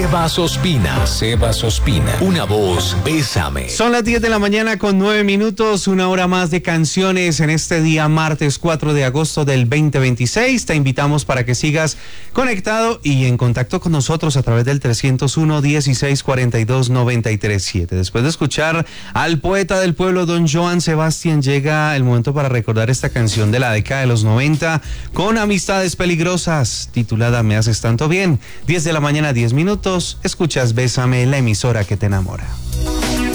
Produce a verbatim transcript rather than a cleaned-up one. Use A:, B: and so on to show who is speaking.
A: Sebas Ospina, Sebas Ospina, una voz, bésame.
B: Son las diez de la mañana con nueve minutos, una hora más de canciones en este día martes cuatro de agosto del veinte veintiséis. Te invitamos para que sigas conectado y en contacto con nosotros a través del trescientos uno, dieciséis cuarenta y dos, noventa y tres siete. Después de escuchar al poeta del pueblo, don Joan Sebastián, llega el momento para recordar esta canción de la década de los noventa con Amistades Peligrosas, titulada Me haces tanto bien. diez de la mañana, diez minutos, escuchas Bésame, la emisora que te enamora.